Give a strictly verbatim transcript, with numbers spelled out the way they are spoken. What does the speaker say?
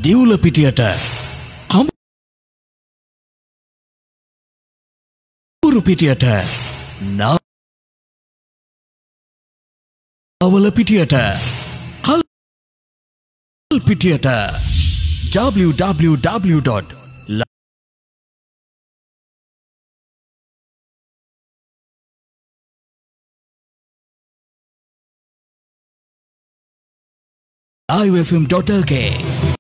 දිවුල පිටියට කඹුරු පිටියට නවල පිටියට කල් පිටියට w w w dot live f m dot l k